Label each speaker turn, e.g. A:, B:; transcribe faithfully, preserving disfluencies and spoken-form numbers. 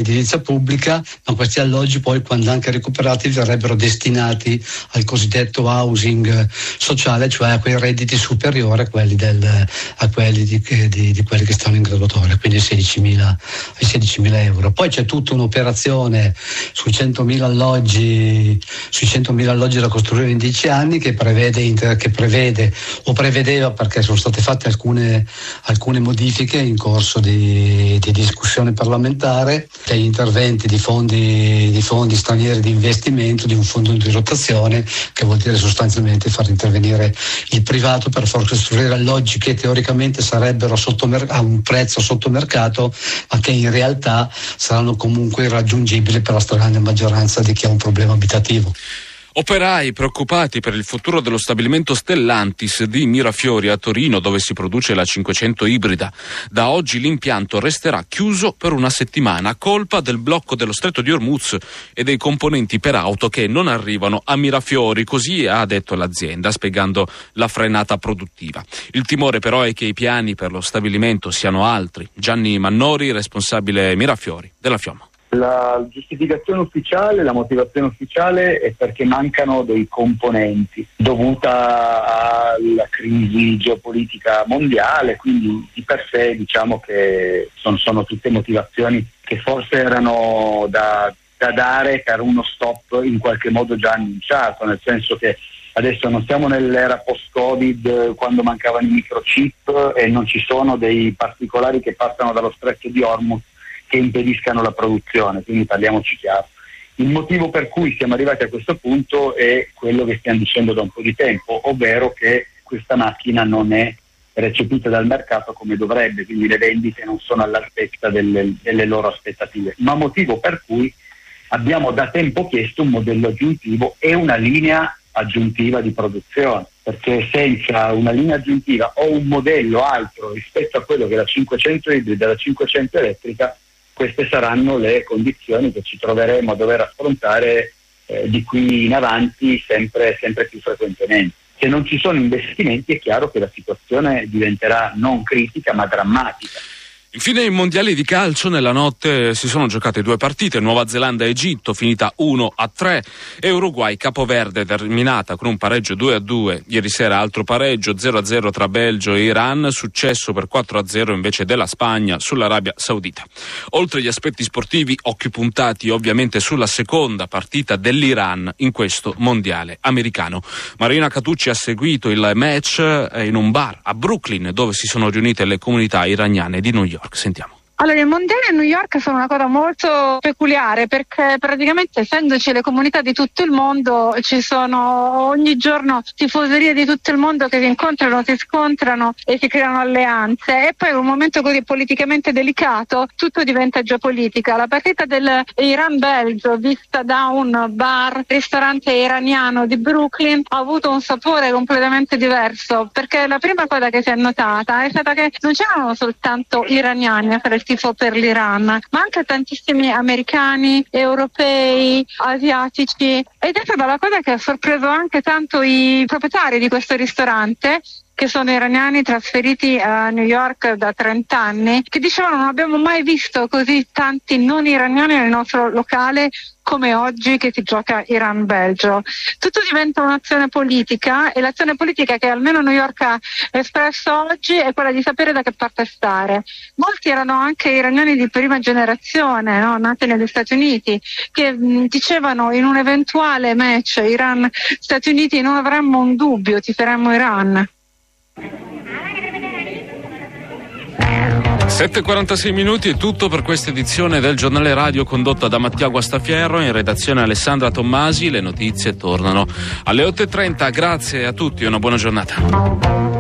A: edilizia pubblica, ma questi alloggi poi, quando anche recuperati, verrebbero destinati al cosiddetto housing sociale, cioè a quei redditi superiori a quelli, del, a quelli di, di, di quelli che stanno in graduatoria, quindi ai sedicimila euro. Poi c'è tutta un'operazione sui centomila alloggi, sui centomila alloggi da costruire in dieci anni che prevede, che prevede o prevedeva, perché sono state fatte alcune, alcune modifiche in corso di, di discussione parlamentare, degli interventi di fondi, di fondi stranieri di investimento, di un fondo di rotazione, che vuol dire sostanzialmente far intervenire il privato per far costruire alloggi che teoricamente sarebbero sotto mer- a un prezzo sotto mercato, ma che in realtà saranno comunque irraggiungibili per la stragrande maggioranza di chi ha un problema abitativo.
B: Operai preoccupati per il futuro dello stabilimento Stellantis di Mirafiori a Torino, dove si produce la cinquecento ibrida. Da oggi l'impianto resterà chiuso per una settimana a colpa del blocco dello Stretto di Hormuz e dei componenti per auto che non arrivano a Mirafiori, così ha detto l'azienda, spiegando la frenata produttiva. Il timore però è che i piani per lo stabilimento siano altri. Gianni Mannori, responsabile Mirafiori della Fiamma.
C: La giustificazione ufficiale, la motivazione ufficiale è perché mancano dei componenti dovuta alla crisi geopolitica mondiale, quindi di per sé diciamo che sono, sono tutte motivazioni che forse erano da, da dare per uno stop in qualche modo già annunciato, nel senso che adesso non siamo nell'era post-Covid quando mancavano i microchip e non ci sono dei particolari che passano dallo Stretto di Hormuz che impediscano la produzione, quindi parliamoci chiaro. Il motivo per cui siamo arrivati a questo punto è quello che stiamo dicendo da un po' di tempo, ovvero che questa macchina non è recepita dal mercato come dovrebbe, quindi le vendite non sono all'altezza delle, delle loro aspettative, ma motivo per cui abbiamo da tempo chiesto un modello aggiuntivo e una linea aggiuntiva di produzione, perché senza una linea aggiuntiva o un modello altro rispetto a quello che è la cinquecento ibrida e la cinquecento elettrica, queste saranno le condizioni che ci troveremo a dover affrontare eh, di qui in avanti sempre, sempre più frequentemente. Se non ci sono investimenti è chiaro che la situazione diventerà non critica ma drammatica.
B: Infine i mondiali di calcio, nella notte si sono giocate due partite, Nuova Zelanda-Egitto finita uno a tre e Uruguay-Capoverde terminata con un pareggio due a due. Ieri sera altro pareggio zero a zero tra Belgio e Iran, successo per quattro a zero invece della Spagna sull'Arabia Saudita. Oltre agli aspetti sportivi, occhi puntati ovviamente sulla seconda partita dell'Iran in questo mondiale americano. Marina Catucci ha seguito il match in un bar a Brooklyn, dove si sono riunite le comunità iraniane di New York. Sentiamo.
D: Allora, i mondiali a New York sono una cosa molto peculiare perché praticamente, essendoci le comunità di tutto il mondo, ci sono ogni giorno tifoserie di tutto il mondo che si incontrano, si scontrano e si creano alleanze, e poi in un momento così politicamente delicato tutto diventa geopolitica. La partita dell'Iran-Belgio, vista da un bar ristorante iraniano di Brooklyn, ha avuto un sapore completamente diverso, perché la prima cosa che si è notata è stata che non c'erano soltanto iraniani a fare il tifo per l'Iran, ma anche tantissimi americani, europei, asiatici, ed è stata la cosa che ha sorpreso anche tanto i proprietari di questo ristorante, che sono iraniani trasferiti a New York da trenta anni, che dicevano: non abbiamo mai visto così tanti non iraniani nel nostro locale come oggi che si gioca Iran-Belgio. Tutto diventa un'azione politica, e l'azione politica che almeno New York ha espresso oggi è quella di sapere da che parte stare. Molti erano anche iraniani di prima generazione, no? Nati negli Stati Uniti, che mh, dicevano: in un eventuale match Iran-Stati Uniti non avremmo un dubbio, tiferemmo Iran.
B: sette e quarantasei minuti è tutto per questa edizione del Giornale Radio condotta da Mattia Guastaferro, in redazione Alessandra Tommasi. Le notizie tornano alle otto e trenta. Grazie a tutti e una buona giornata.